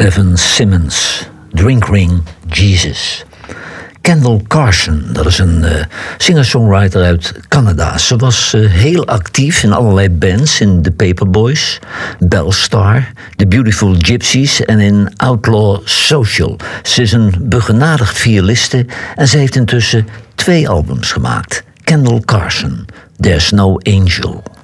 Evan Simmons, Drink Ring Jesus. Kendall Carson, dat is een singer-songwriter uit Canada. Ze was heel actief in allerlei bands, in The Paperboys, Bellstar, The Beautiful Gypsies en in Outlaw Social. Ze is een begenadigd violiste en ze heeft intussen 2 albums gemaakt. Kendall Carson, There's No Angel.